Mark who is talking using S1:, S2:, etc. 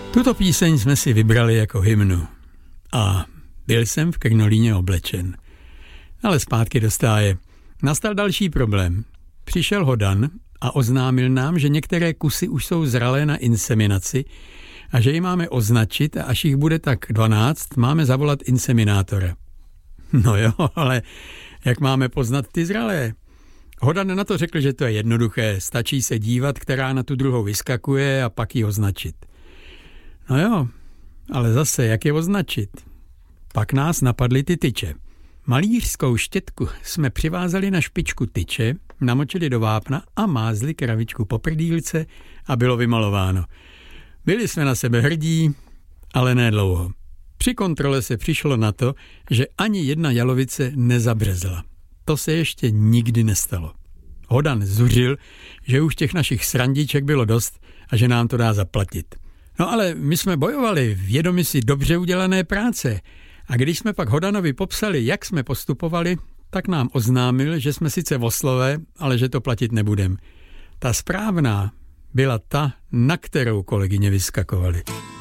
S1: Tuto píseň jsme si vybrali jako hymnu a byl jsem v krnolíně oblečen. Ale zpátky do stáje. Nastal další problém. Přišel Hodan a oznámil nám, že některé kusy už jsou zralé na inseminaci a že ji máme označit a až jich bude tak 12, máme zavolat inseminátora. No jo, ale jak máme poznat ty zralé? Hodan na to řekl, že to je jednoduché, stačí se dívat, která na tu druhou vyskakuje a pak ji označit. No jo, ale zase, jak je označit? Pak nás napadly ty tyče. Malířskou štětku jsme přivázali na špičku tyče, namočili do vápna a mázli kravičku po prdýlce a bylo vymalováno. Byli jsme na sebe hrdí, ale ne dlouho. Při kontrole se přišlo na to, že ani jedna jalovice nezabřezla. To se ještě nikdy nestalo. Hodan zuřil, že už těch našich srandiček bylo dost a že nám to dá zaplatit. No ale my jsme bojovali, vědomi si dobře udělané práce. A když jsme pak Hodanovi popsali, jak jsme postupovali, tak nám oznámil, že jsme sice voslové, ale že to platit nebudem. Ta správná byla ta, na kterou kolegyně vyskakovali.